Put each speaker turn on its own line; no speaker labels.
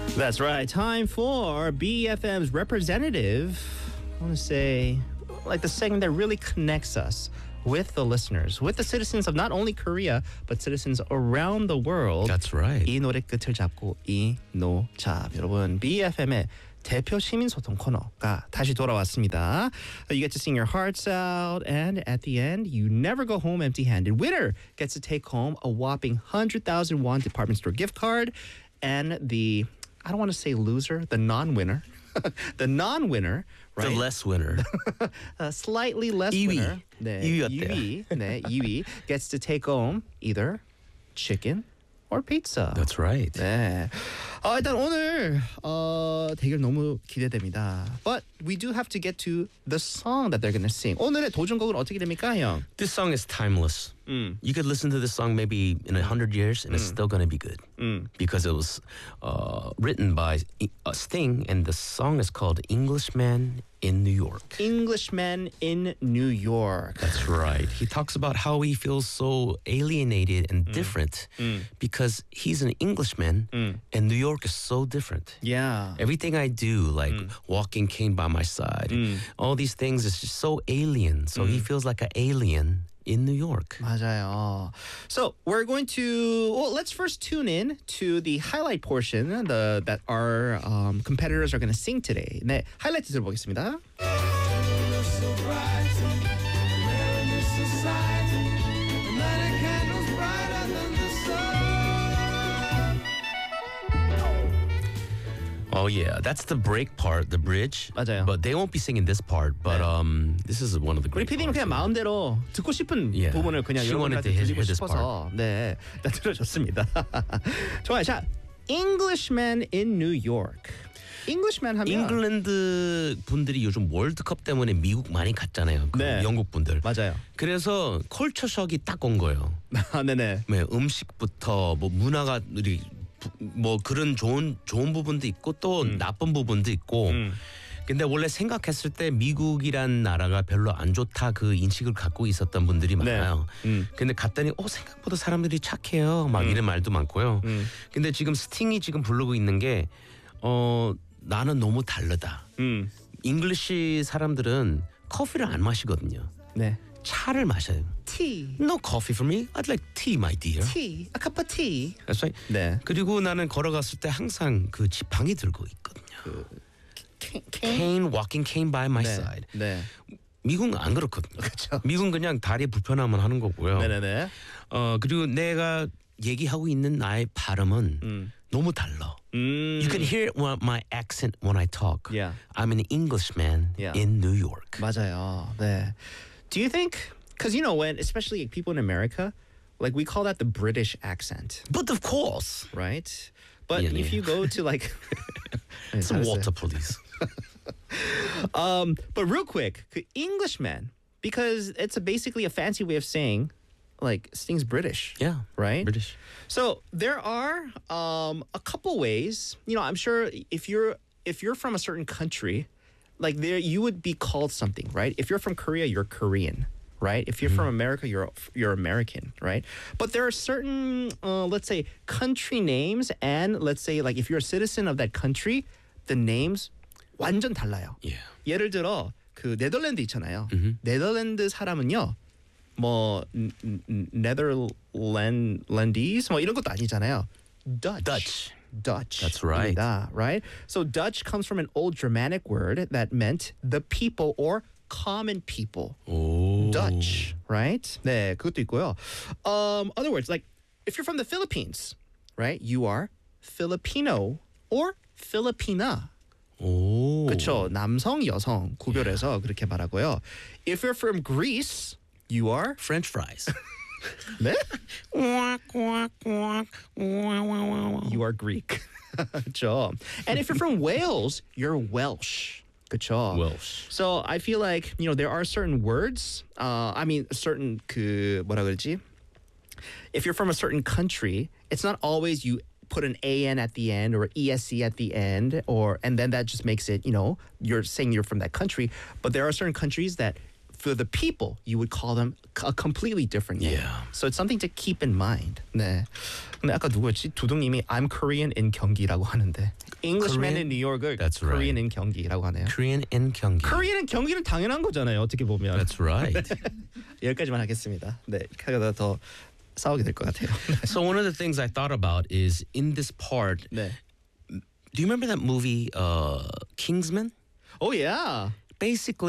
That's right. Time for BFM's representative. I want to say, like the segment that really connects us with the listeners, with the citizens of not only Korea, but citizens around the world.
That's right.
이 노래 끝을 잡고 이노잡. 여러분, BFM의 대표 시민소통 코너가 다시 돌아왔습니다. You get to sing your hearts out, and at the end, you never go home empty-handed. Winner gets to take home a whopping 100,000 won department store gift card, and the, I don't want to say loser, the non-winner, the non-winner, right?
The less winner.
Slightly less
2위.
winner. 네,
2위였대요.
2위, 네, 2위 gets to take home either chicken or pizza.
That's right.
네. 일단 오늘 대결 너무 기대됩니다. But we do have to get to the song that they're going to sing. 오늘의 도전곡은 어떻게 됩니까, 형?
This song is timeless. You could listen to this song maybe in 100 years and it's still going to be good. Because it was written by Sting and the song is called Englishman in New York.
Englishman in New York.
That's right. He talks about how he feels so alienated and different because he's an Englishman and New York is so different.
Yeah.
Everything I do, like walking cane by my side, all these things is just so alien. So he feels like an alien in New York.
맞아요. So we're going to, well, let's first tune in to the highlight portion that our competitors are going to sing today. 네, 하이라이트 들어보겠습니다.
Oh yeah, that's the break part, the bridge.
맞아요.
But they won't be singing this part. But this is one of the
우리
great
PD님
parts.
그냥 마음대로 듣고 싶은
Yeah.
부분을 그냥
She wanted
여러분한테
to
들리고
hear this
싶어서 네, 다 들어줬습니다. 좋아요. 자, Englishman in New York. Englishman 하면
잉글랜드 분들이 요즘 월드컵 때문에 미국 많이 갔잖아요. 그
네.
영국 분들.
맞아요.
그래서 컬처 셔이 딱 온 거예요.
네네.
네, 음식부터 뭐 문화가 우리 뭐 그런 좋은 부분도 있고 또 나쁜 부분도 있고. 근데 원래 생각했을 때 미국이란 나라가 별로 안 좋다 그 인식을 갖고 있었던 분들이 많아요. 근데 갔더니 생각보다 사람들이 착해요. 막 이런 말도 많고요. 근데 지금 스팅이 지금 부르고 있는 게 나는 너무 다르다. 잉글리시 사람들은 커피를 안 마시거든요.
네.
차를 마셔요.
Tea.
No coffee for me. I'd like tea, my dear.
Tea. A cup of tea.
That's right.
네.
그리고 나는 걸어갔을 때 항상 그 지팡이 들고 있거든요. cane, walking cane by my
네.
side.
네.
미국은 안 그렇거든요.
그렇죠.
미국은 그냥 다리 불편하면 하는 거고요.
네네네.
그리고 내가 얘기하고 있는 나의 발음은 너무 달라. You can hear my accent when I talk.
Yeah.
I'm an Englishman
Yeah.
in New York.
맞아요. 네. Do you think, because you know when, especially people in America, like we call that the British accent,
But of course.
right? But
Yeah,
if
yeah.
you go to like,
Some water, please.
but real quick, 그 Englishman, because it's basically a fancy way of saying, like Sting's British.
Yeah.
Right.
British.
So there are a couple ways. You know, I'm sure if you're from a certain country, like there you would be called something, right? If you're from Korea, you're Korean, right? If you're from America, you're American, right? But there are certain let's say country names, and let's say like if you're a citizen of that country, the names 완전 달라요.
Yeah.
예를 들어 그 네덜란드 있잖아요. 네덜란드 사람은요. 뭐 네덜란디스 뭐 이런 것도 아니잖아요. Dutch.
That's right.
Right? So Dutch comes from an old Germanic word that meant the people or common people.
오.
Dutch, right? 네, 그것도 있고요. Other words, like if you're from the Philippines, right? You are Filipino or Filipina.
오.
그렇죠. 남성, 여성 구별해서 그렇게 말하고요. If you're from Greece, you are
French fries.
네?
Quack, quack, quack.
You are Greek. 그렇죠. And if you're from Wales, you're Welsh. 그렇죠.
Welsh.
So I feel like, you know, there are certain words, I mean certain 그 뭐라 그러지? If you're from a certain country, it's not always you put an AN at the end or ESC at the end and then that just makes it, you know, you're saying you're from that country, but there are certain countries that for the people, you would call them a completely different name.
Yeah.
So it's something to keep in mind. 네. 근데 아까 누구였지? 두둥님이 I'm Korean in 경기라고 하는데. Englishman
Korean?
in New York을
That's right.
Korean in 경기라고 하네요.
Korean in 경기.
Korean in 경기는 당연한 거잖아요. 어떻게 보면.
That's right.
여기까지만 하겠습니다. 네, 이렇게 하다 더 싸우게 될 것 같아요.
So one of the things I thought about is in this part.
네.
Do you remember that movie Kingsman?
Oh yeah.
Basically